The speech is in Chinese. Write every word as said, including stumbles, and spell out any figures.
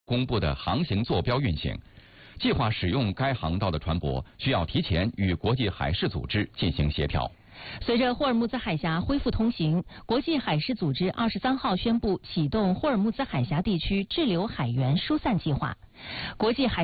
公布的航行坐标运行。计划使用该航道的船舶需要提前与国际海事组织进行协调。 随着霍尔木兹海峡恢复通行，国际海事组织二十三号宣布启动霍尔木兹海峡地区滞留海员疏散计划。国际海